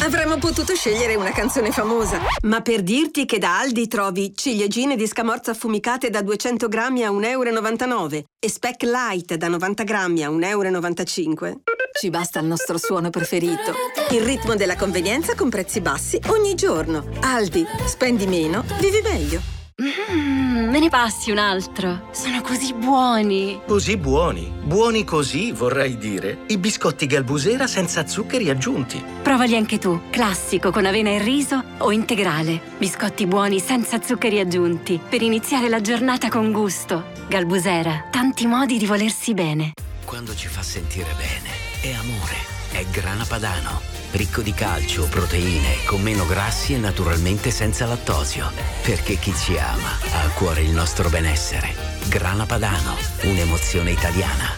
Avremmo potuto scegliere una canzone famosa. Ma per dirti che da Aldi trovi ciliegine di scamorza affumicate da 200 grammi a 1,99 € e Speck Light da 90 grammi a 1,95 €, ci basta il nostro suono preferito. Il ritmo della convenienza con prezzi bassi ogni giorno. Aldi, spendi meno, vivi meglio. Me ne passi un altro. Sono così buoni. Così buoni. Buoni così, vorrei dire. I biscotti Galbusera senza zuccheri aggiunti. Provali anche tu. Classico con avena e riso o integrale. Biscotti buoni senza zuccheri aggiunti. Per iniziare la giornata con gusto. Galbusera. Tanti modi di volersi bene. Quando ci fa sentire bene, è amore. È Grana Padano. Ricco di calcio, proteine, con meno grassi e naturalmente senza lattosio. Perché chi ci ama ha a cuore il nostro benessere. Grana Padano, un'emozione italiana.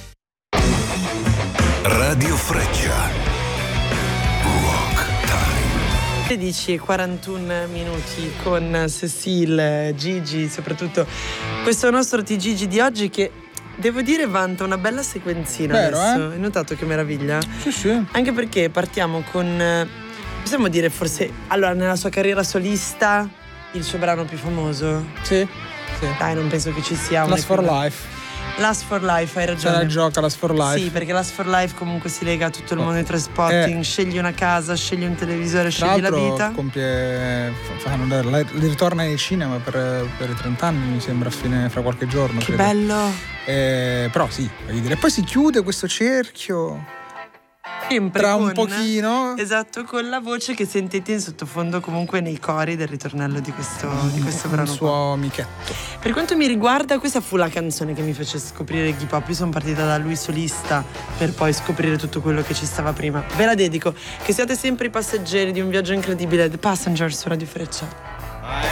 Radio Freccia. Rock Time. 13:41 con Cecile, Gigi, soprattutto questo nostro TGG di oggi che devo dire vanta una bella sequenzina. Vero, adesso. Hai notato che meraviglia? Sì. Anche perché partiamo con, possiamo dire forse, allora nella sua carriera solista, il suo brano più famoso. Sì. Dai, non penso che ci sia un Last for Life. Last for Life, hai ragione. Se la gioca Last for Life. Sì, perché Last for Life comunque si lega a tutto il mondo di trasporting. Scegli una casa, scegli un televisore, scegli la vita. Ritorna nei cinema per i 30 anni, mi sembra, fra qualche giorno. Che credo. bello. Però sì, voglio dire. E poi si chiude questo cerchio. Sempre tra con, un pochino. Esatto, con la voce che sentite in sottofondo comunque nei cori del ritornello di questo brano. Il suo amichetto. Per quanto mi riguarda, questa fu la canzone che mi fece scoprire il hip hop. Io sono partita da lui solista per poi scoprire tutto quello che ci stava prima. Ve la dedico, che siate sempre i passeggeri di un viaggio incredibile. The Passenger su Radio Freccia.